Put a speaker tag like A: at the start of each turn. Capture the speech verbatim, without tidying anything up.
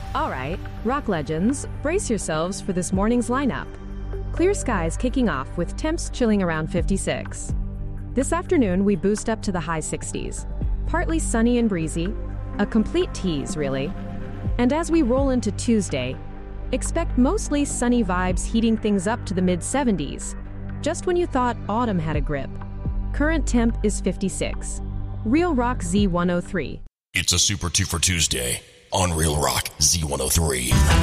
A: All right, rock legends, brace yourselves for this morning's lineup. Clear skies kicking off with temps chilling around fifty-six. This afternoon, we boost up to the high sixties. Partly sunny and breezy, a complete tease, really. And as we roll into Tuesday, expect mostly sunny vibes heating things up to the mid seventies, just when you thought autumn had a grip. Current temp is fifty-six. Real Rock Z one oh three.
B: It's a Super two for Tuesday on Real Rock Z one oh three.